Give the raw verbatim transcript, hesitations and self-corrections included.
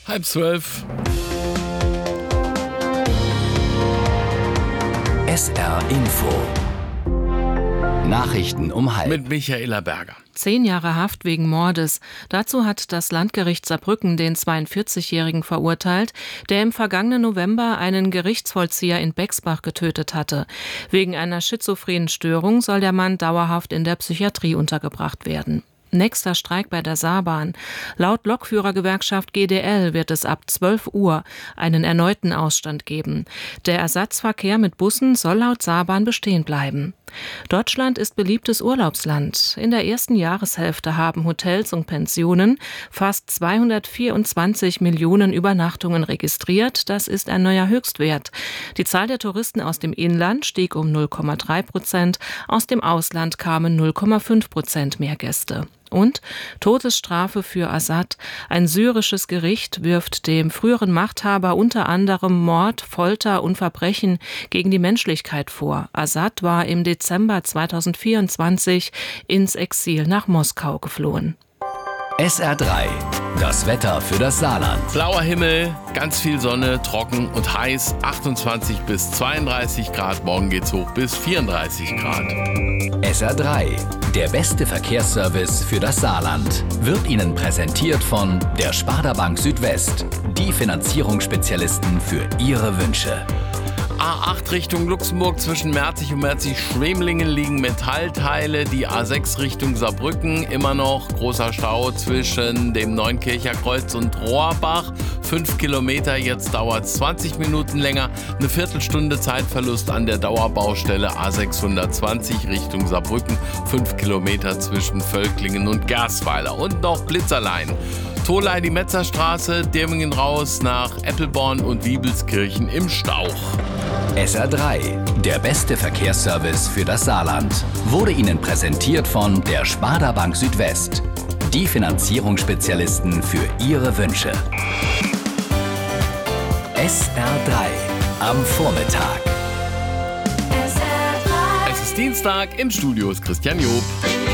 Halb zwölf. S R Info. Nachrichten um halb. Mit Michaela Berger. Zehn Jahre Haft wegen Mordes. Dazu hat das Landgericht Saarbrücken den zweiundvierzigjährigen verurteilt, der im vergangenen November einen Gerichtsvollzieher in Bexbach getötet hatte. Wegen einer schizophrenen Störung soll der Mann dauerhaft in der Psychiatrie untergebracht werden. Nächster Streik bei der Saarbahn. Laut Lokführergewerkschaft G D L wird es ab zwölf Uhr einen erneuten Ausstand geben. Der Ersatzverkehr mit Bussen soll laut Saarbahn bestehen bleiben. Deutschland ist beliebtes Urlaubsland. In der ersten Jahreshälfte haben Hotels und Pensionen fast zweihundertvierundzwanzig Millionen Übernachtungen registriert. Das ist ein neuer Höchstwert. Die Zahl der Touristen aus dem Inland stieg um null Komma drei Prozent. Aus dem Ausland kamen null Komma fünf Prozent mehr Gäste. Und Todesstrafe für Assad. Ein syrisches Gericht wirft dem früheren Machthaber unter anderem Mord, Folter und Verbrechen gegen die Menschlichkeit vor. Assad war im Dezember zweitausendvierundzwanzig ins Exil nach Moskau geflohen. S R drei. Das Wetter für das Saarland. Blauer Himmel, ganz viel Sonne, trocken und heiß. achtundzwanzig bis zweiunddreißig Grad. Morgen geht's hoch bis vierunddreißig Grad. S R drei. Der beste Verkehrsservice für das Saarland. Wird Ihnen präsentiert von der Sparda Bank Südwest. Die Finanzierungsspezialisten für Ihre Wünsche. A acht Richtung Luxemburg zwischen Merzig und Merzig-Schwemlingen liegen Metallteile. Die A sechs Richtung Saarbrücken immer noch großer Stau zwischen dem Neunkircher Kreuz und Rohrbach. Fünf Kilometer, jetzt dauert es zwanzig Minuten länger. Eine Viertelstunde Zeitverlust an der Dauerbaustelle A sechshundertzwanzig Richtung Saarbrücken. Fünf Kilometer zwischen Völklingen und Gersweiler. Und noch Blitzerlein. Tholey, die Metzerstraße, Dirmingen raus nach Eppelborn und Wiebelskirchen im Stauch. S R drei. Der beste Verkehrsservice für das Saarland. Wurde Ihnen präsentiert von der Sparda Bank Südwest. Die Finanzierungsspezialisten für Ihre Wünsche. S R drei. Am Vormittag. Es ist Dienstag, im Studio ist Christian Job.